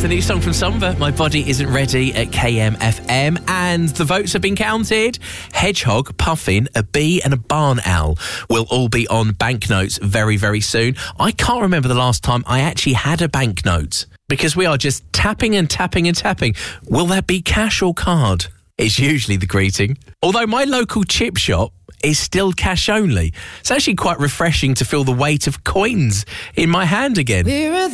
the new song from Somber, My Body Isn't Ready, at KMFM. And the votes have been counted. Hedgehog, Puffin, a bee and a barn owl will all be on banknotes very, very soon. I can't remember the last time I actually had a banknote, because we are just tapping and tapping and tapping. Will that be cash or card? It's usually the greeting. Although my local chip shop is still cash only. It's actually quite refreshing to feel the weight of coins in my hand again.